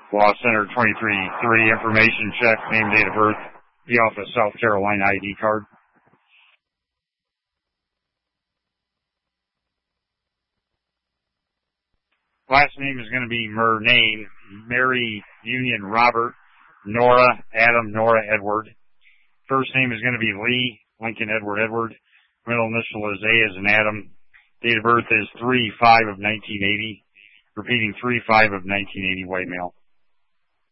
Law Center 23-3 information check, name, date of birth, be off a South Carolina ID card. Last name is going to be Murnane, Mary, Union, Robert, Nora, Adam, Nora, Edward. First name is going to be Lee, Lincoln, Edward, Edward. Middle initial is A as in Adam. Date of birth is 3/5 of 1980. Repeating 3/5 of 1980, white male.